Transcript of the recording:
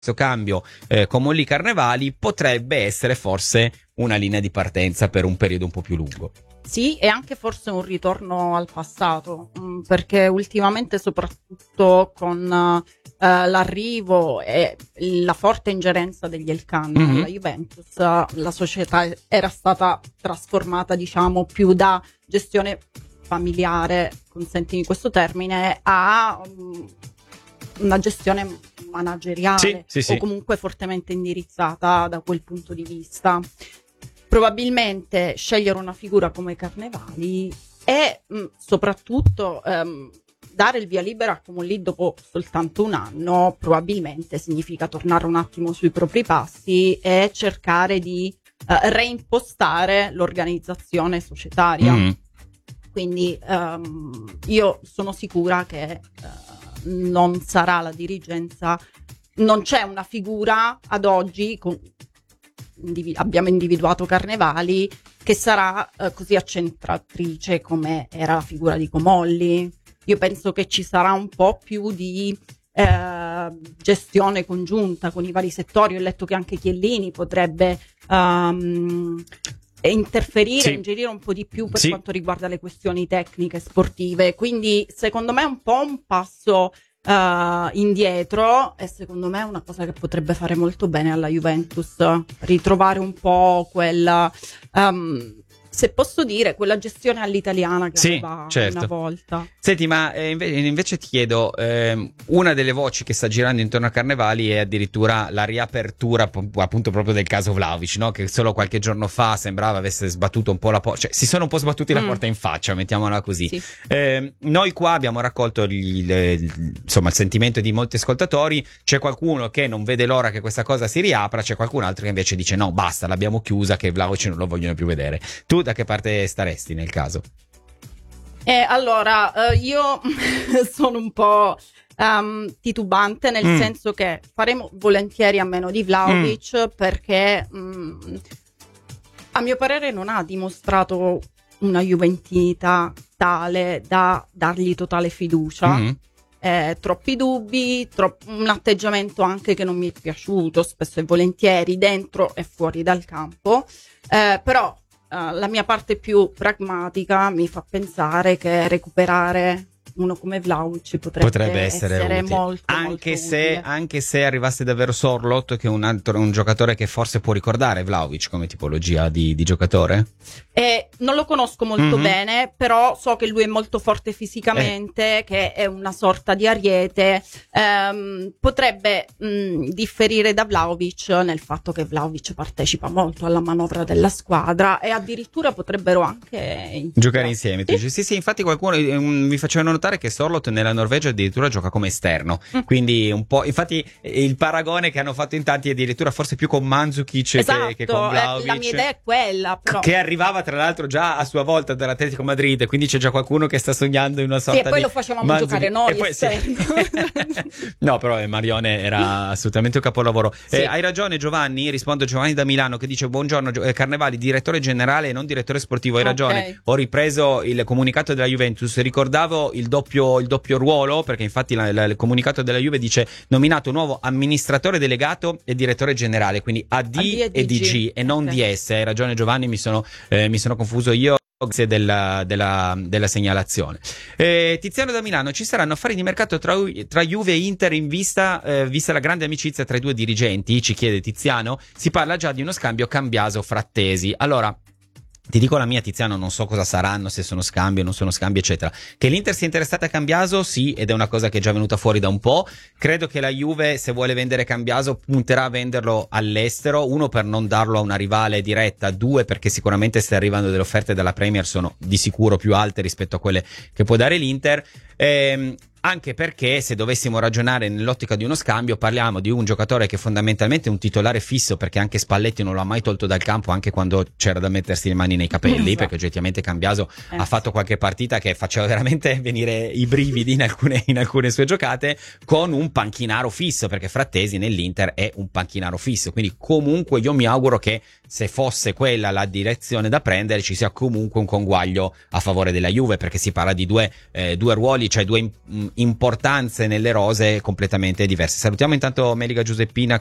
cambio Comolli Carnevali potrebbe essere forse una linea di partenza per un periodo un po' più lungo. Sì, e anche forse un ritorno al passato, perché ultimamente, soprattutto con l'arrivo e la forte ingerenza degli Elkann alla Juventus, la società era stata trasformata, diciamo, più da gestione familiare, consentimi questo termine, a una gestione manageriale, sì. o comunque fortemente indirizzata da quel punto di vista. Probabilmente scegliere una figura come Carnevali e soprattutto dare il via libera a Comolli dopo soltanto un anno probabilmente significa tornare un attimo sui propri passi e cercare di reimpostare l'organizzazione societaria. Quindi io sono sicura che non sarà la dirigenza, non c'è una figura ad oggi, abbiamo individuato Carnevali, che sarà così accentratrice come era la figura di Comolli. Io penso che ci sarà un po' più di gestione congiunta con i vari settori. Ho letto che anche Chiellini potrebbe interferire, ingerire un po' di più per quanto riguarda le questioni tecniche sportive, quindi secondo me è un po' un passo indietro, e secondo me è una cosa che potrebbe fare molto bene alla Juventus, ritrovare un po' quella se posso dire, quella gestione all'italiana che aveva una volta. Senti, ma invece ti chiedo, una delle voci che sta girando intorno a Carnevali è addirittura la riapertura appunto proprio del caso Vlahovic, no? Che solo qualche giorno fa sembrava avesse sbattuto un po' la porta, cioè si sono un po' sbattuti la porta in faccia, mettiamola così. Sì. Noi qua abbiamo raccolto insomma il sentimento di molti ascoltatori. C'è qualcuno che non vede l'ora che questa cosa si riapra, c'è qualcun altro che invece dice no, basta, l'abbiamo chiusa, che Vlahovic non lo vogliono più vedere. Tu da che parte staresti nel caso? Allora, io sono un po' titubante, nel senso che faremo volentieri a meno di Vlahovic, perché a mio parere non ha dimostrato una juventinità tale da dargli totale fiducia. Troppi dubbi, un atteggiamento anche che non mi è piaciuto spesso e volentieri dentro e fuori dal campo, però la mia parte più pragmatica mi fa pensare che recuperare uno come Vlahovic potrebbe essere molto anche molto se utile. Anche se arrivasse davvero Sorloth, che è un giocatore che forse può ricordare Vlahovic come tipologia di giocatore. Non lo conosco molto bene, però so che lui è molto forte fisicamente, che è una sorta di ariete, potrebbe differire da Vlahovic nel fatto che Vlahovic partecipa molto alla manovra della squadra e addirittura potrebbero anche giocare insieme. Sì, infatti qualcuno mi faceva notare che Sorloth nella Norvegia addirittura gioca come esterno, quindi un po', infatti il paragone che hanno fatto in tanti è addirittura forse più con Mandzukic che con Vlahovic. La mia idea è quella, però. Che arrivava tra l'altro già a sua volta dall'Atletico Madrid, quindi c'è già qualcuno che sta sognando in una sorta di... e poi lo facevamo giocare noi esterno. No, però Marione era assolutamente un capolavoro. Hai ragione Giovanni, risponde Giovanni da Milano che dice buongiorno Carnevali, direttore generale e non direttore sportivo. Hai ragione, ho ripreso il comunicato della Juventus, ricordavo il doppio ruolo, perché infatti il comunicato della Juve dice nominato nuovo amministratore delegato e direttore generale, quindi AD e DG e non DS. Hai ragione Giovanni, mi sono confuso io. Grazie della segnalazione. Tiziano da Milano, ci saranno affari di mercato tra Juve e Inter in vista la grande amicizia tra i due dirigenti, ci chiede Tiziano. Si parla già di uno scambio Cambiaso-Frattesi. Allora, ti dico la mia, Tiziano, non so cosa saranno, se sono scambi o non sono scambi, eccetera. Che l'Inter sia interessata a Cambiaso, sì, ed è una cosa che è già venuta fuori da un po'. Credo che la Juve, se vuole vendere Cambiaso, punterà a venderlo all'estero. Uno, per non darlo a una rivale diretta. Due, perché sicuramente se arrivano delle offerte dalla Premier sono di sicuro più alte rispetto a quelle che può dare l'Inter. Anche perché se dovessimo ragionare nell'ottica di uno scambio parliamo di un giocatore che fondamentalmente è un titolare fisso, perché anche Spalletti non lo ha mai tolto dal campo, anche quando c'era da mettersi le mani nei capelli, perché oggettivamente Cambiaso ha fatto qualche partita che faceva veramente venire i brividi in alcune sue giocate, con un panchinaro fisso, perché Frattesi nell'Inter è un panchinaro fisso, quindi comunque io mi auguro che se fosse quella la direzione da prendere ci sia comunque un conguaglio a favore della Juve, perché si parla di due ruoli, cioè due importanze nelle rose completamente diverse. Salutiamo intanto Melica Giuseppina